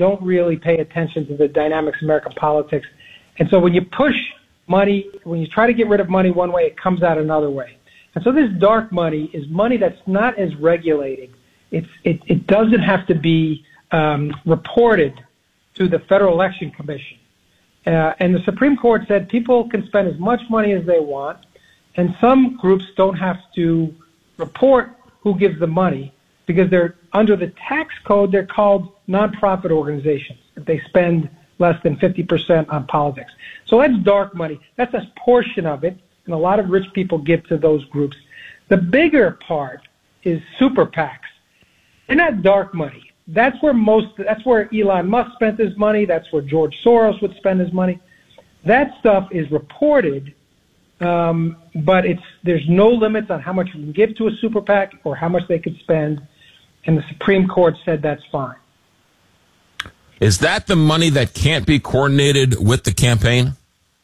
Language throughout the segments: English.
don't really pay attention to the dynamics of American politics. And so when you push money, when you try to get rid of money one way, it comes out another way. And so this dark money is money that's not as regulated. It doesn't have to be reported to the Federal Election Commission. And the Supreme Court said people can spend as much money as they want, and some groups don't have to report who gives the money because they're under the tax code. They're called nonprofit organizations if they spend less than 50% on politics. So that's dark money. That's a portion of it, and a lot of rich people give to those groups. The bigger part is super PACs. They're not dark money. That's where Elon Musk spent his money. That's where George Soros would spend his money. That stuff is reported, but there's no limits on how much you can give to a super PAC or how much they could spend, and the Supreme Court said that's fine. Is that the money that can't be coordinated with the campaign?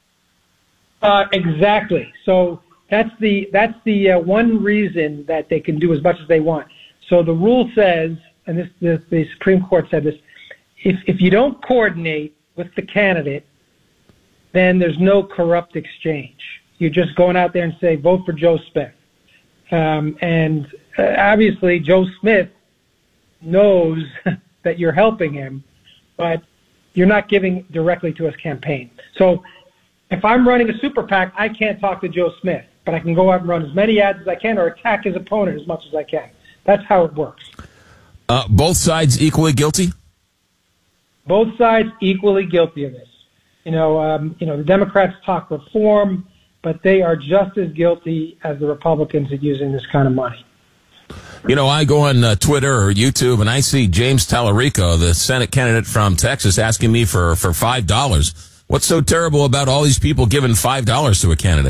Exactly. So that's the one reason that they can do as much as they want. So the rule says, and the Supreme Court said this, if you don't coordinate with the candidate, then there's no corrupt exchange. You're just going out there and say, vote for Joe Smith. And obviously Joe Smith knows that you're helping him, but you're not giving directly to his campaign. So if I'm running a super PAC, I can't talk to Joe Smith, but I can go out and run as many ads as I can or attack his opponent as much as I can. That's how it works. Both sides equally guilty? Both sides equally guilty of this. The Democrats talk reform, but they are just as guilty as the Republicans at using this kind of money. I go on Twitter or YouTube and I see James Tallarico, the Senate candidate from Texas, asking me for $5. What's so terrible about all these people giving $5 to a candidate?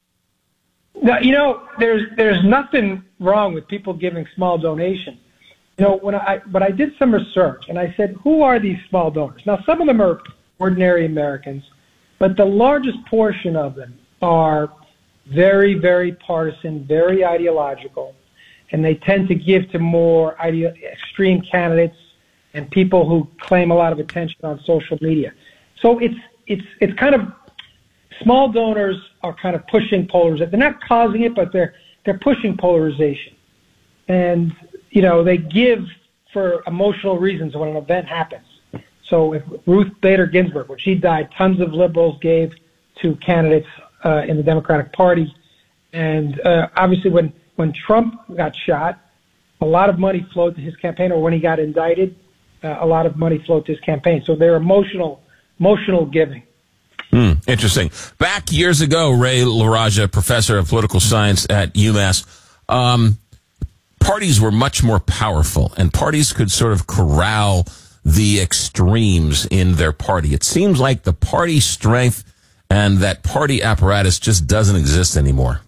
No, there's nothing wrong with people giving small donations. But I did some research and I said, who are these small donors? Now, some of them are ordinary Americans, but the largest portion of them are very, very partisan, very ideological, and they tend to give to more extreme candidates and people who claim a lot of attention on social media. So it's kind of, small donors are kind of pushing polarization. They're not causing it, but they're pushing polarization. And, they give for emotional reasons when an event happens. So if Ruth Bader Ginsburg, when she died, tons of liberals gave to candidates in the Democratic Party. And obviously when Trump got shot, a lot of money flowed to his campaign, or when he got indicted, a lot of money flowed to his campaign. So they're emotional giving. Interesting. Back years ago, Ray LaRaja, professor of political science at UMass, parties were much more powerful, and parties could sort of corral the extremes in their party. It seems like the party strength and that party apparatus just doesn't exist anymore.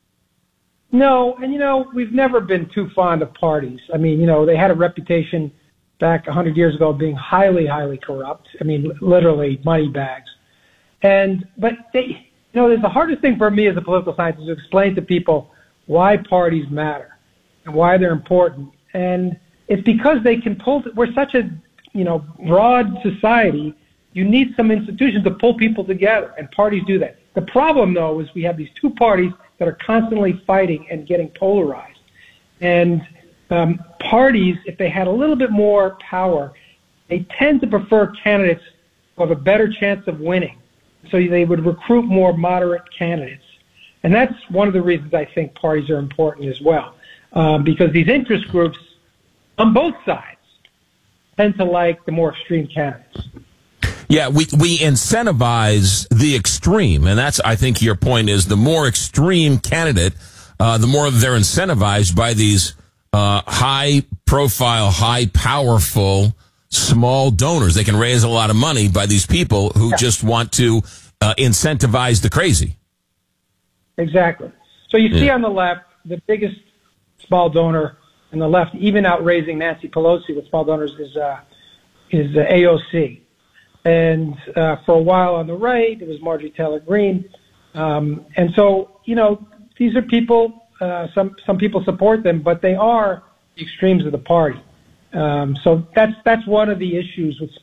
No, and we've never been too fond of parties. I mean, they had a reputation back 100 years ago of being highly, highly corrupt. I mean, literally money bags. But they, the hardest thing for me as a political scientist is to explain to people why parties matter and why they're important. And it's because they can we're such a, broad society. You need some institutions to pull people together, and parties do that. The problem, though, is we have these two parties that are constantly fighting and getting polarized. And parties, if they had a little bit more power, they tend to prefer candidates who have a better chance of winning. So they would recruit more moderate candidates. And that's one of the reasons I think parties are important as well, because these interest groups on both sides tend to like the more extreme candidates. Yeah, we incentivize the extreme, and that's, I think your point is, the more extreme candidate, the more they're incentivized by these high-profile, high-powerful, small donors. They can raise a lot of money by these people who just want to incentivize the crazy. Exactly. So you see on the left, the biggest small donor on the left, even outraising Nancy Pelosi with small donors, is AOC. And for a while on the right, it was Marjorie Taylor Greene. And so, these are people, some people support them, but they are the extremes of the party. So that's one of the issues with